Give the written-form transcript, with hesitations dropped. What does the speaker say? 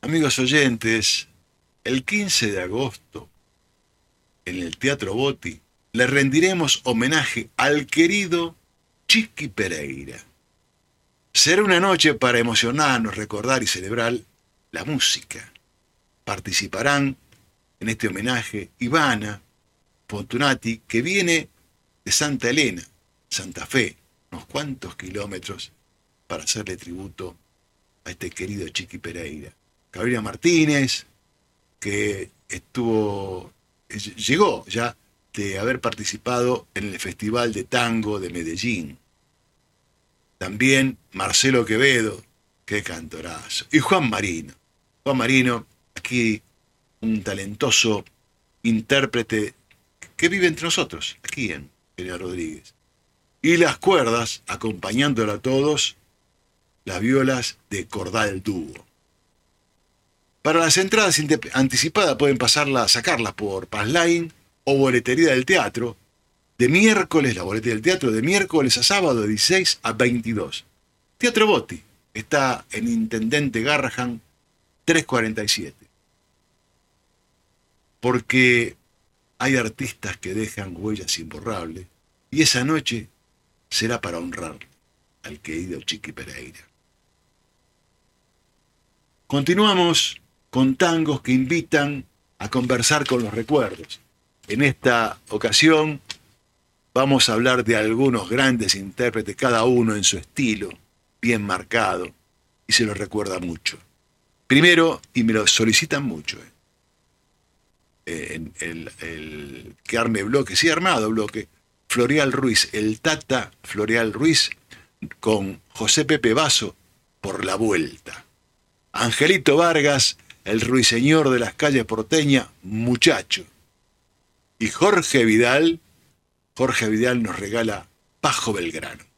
Amigos oyentes, el 15 de agosto, en el Teatro Botti, le rendiremos homenaje al querido Chiqui Pereira. Será una noche para emocionarnos, recordar y celebrar la música. Participarán en este homenaje Ivana Fortunati, que viene de Santa Elena, Santa Fe, unos cuantos kilómetros, para hacerle tributo a este querido Chiqui Pereira. Carolina Martínez, que llegó ya de haber participado en el Festival de Tango de Medellín. También Marcelo Quevedo, qué cantorazo. Y Juan Marino. Juan Marino, aquí un talentoso intérprete que vive entre nosotros, aquí en General Rodríguez. Y las cuerdas, acompañándola a todos, las violas de Cordal Dúo. Para las entradas anticipadas pueden sacarlas por Passline o boletería del teatro. De miércoles, la boletería del teatro, de miércoles a sábado de 16 a 22. Teatro Botti está en Intendente Garrahan 347. Porque hay artistas que dejan huellas imborrables y esa noche será para honrar al querido Chiqui Pereira. Continuamos con tangos que invitan a conversar con los recuerdos. En esta ocasión vamos a hablar de algunos grandes intérpretes, cada uno en su estilo, bien marcado, y se los recuerda mucho. Primero, y me lo solicitan mucho, el que arme bloque, sí, armado bloque, Floreal Ruiz, el Tata Floreal Ruiz, con José Pepe Basso, Por la Vuelta. Angelito Vargas, el ruiseñor de las calles porteñas, Muchacho. Y Jorge Vidal nos regala Pajo Belgrano.